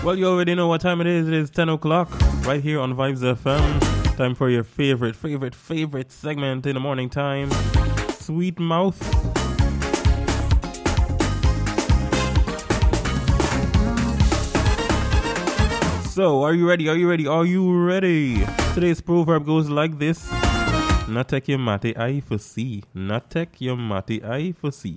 Well, you already know what time it is. It is 10 o'clock right here on Vibes FM. Time for your favorite segment in the morning time. Sweet Mouth. So, are you ready? Today's proverb goes like this. Not take your mate eye for see. Not take your mate eye for see.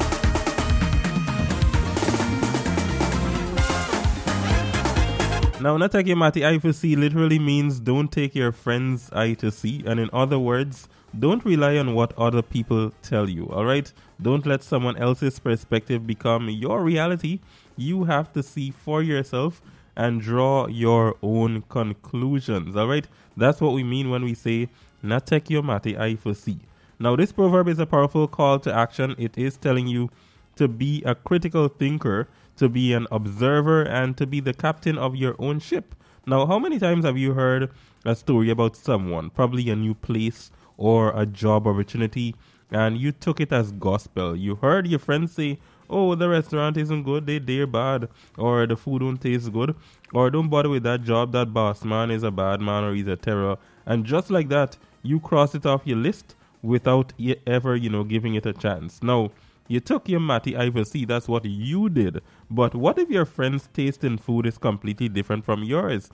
Now, not take your mate eye for see literally means don't take your friend's eye to see. And in other words, don't rely on what other people tell you, all right? Don't let someone else's perspective become your reality. You have to see for yourself and draw your own conclusions, all right? That's what we mean when we say, not take your mate eye for see. Now, this proverb is a powerful call to action. It is telling you to be a critical thinker, to be an observer, and to be the captain of your own ship. Now, how many times have you heard a story about someone, probably a new place or a job opportunity, and you took it as gospel? You heard your friends say, oh, the restaurant isn't good, they're bad, or the food don't taste good, or don't bother with that job, that boss man is a bad man or he's a terror. And just like that, you cross it off your list without ever, giving it a chance. Now, you took your mate eye for see, that's what you did. But what if your friend's taste in food is completely different from yours?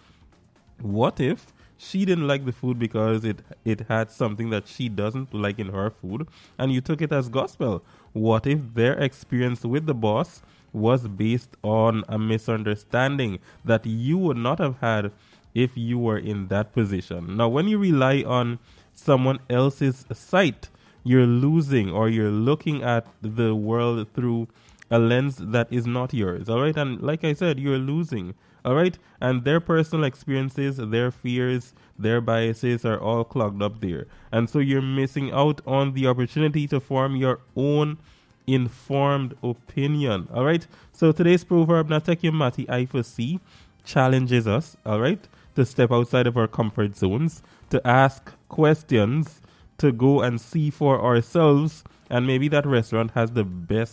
What if she didn't like the food because it had something that she doesn't like in her food, and you took it as gospel? What if their experience with the boss was based on a misunderstanding that you would not have had if you were in that position? Now, when you rely on someone else's sight, you're losing, or you're looking at the world through a lens that is not yours, all right? And like I said, you're losing, all right? And their personal experiences, their fears, their biases are all clogged up there. And so you're missing out on the opportunity to form your own informed opinion, all right? So today's proverb, not take your mate eye for see, challenges us, all right, to step outside of our comfort zones, to ask questions, to go and see for ourselves. And maybe that restaurant has the best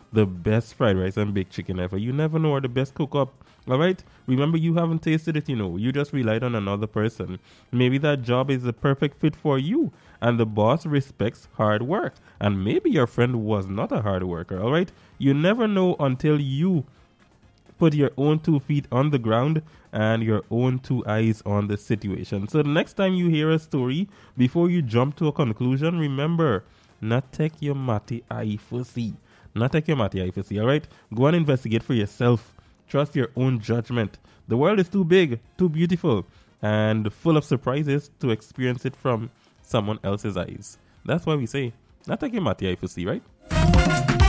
fried rice and baked chicken ever. You never know, or the best cook up. All right? Remember, you haven't tasted it, you just relied on another person. Maybe that job is the perfect fit for you, and the boss respects hard work. And maybe your friend was not a hard worker. All right? You never know until you put your own 2 feet on the ground and your own 2 eyes on the situation. So the next time you hear a story, before you jump to a conclusion, remember, not take your mate eye for see. Not take your mate eye for see, all right? Go and investigate for yourself. Trust your own judgment. The world is too big, too beautiful, and full of surprises to experience it from someone else's eyes. That's why we say, not take your mate eye for see, right?